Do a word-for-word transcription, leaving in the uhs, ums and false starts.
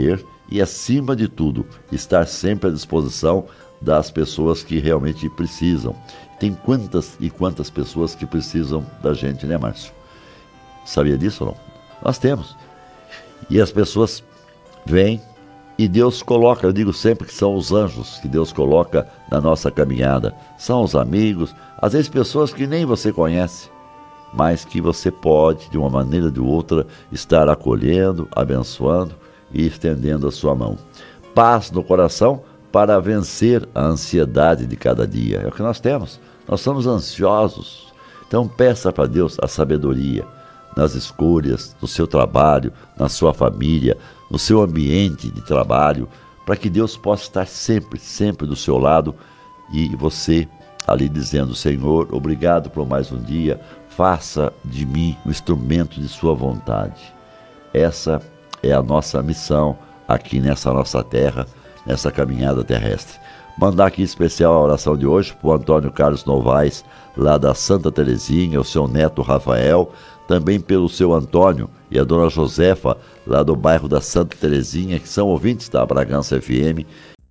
acolher e, acima de tudo, estar sempre à disposição das pessoas que realmente precisam. Tem quantas e quantas pessoas que precisam da gente, né, Márcio? Sabia disso ou não? Nós temos. E as pessoas vêm e Deus coloca, eu digo sempre que são os anjos que Deus coloca na nossa caminhada. São os amigos, às vezes pessoas que nem você conhece, mas que você pode, de uma maneira ou de outra, estar acolhendo, abençoando e estendendo a sua mão. Paz no coração para vencer a ansiedade de cada dia. É o que nós temos. Nós somos ansiosos. Então peça para Deus a sabedoria nas escolhas, no seu trabalho, na sua família, no seu ambiente de trabalho, para que Deus possa estar sempre, sempre do seu lado e você ali dizendo: Senhor, obrigado por mais um dia, faça de mim um instrumento de sua vontade. Essa é a nossa missão aqui nessa nossa terra, nessa caminhada terrestre. Mandar aqui especial a oração de hoje para o Antônio Carlos Novaes, lá da Santa Terezinha, o seu neto Rafael, também pelo seu Antônio e a dona Josefa, lá do bairro da Santa Terezinha, que são ouvintes da Bragança F M,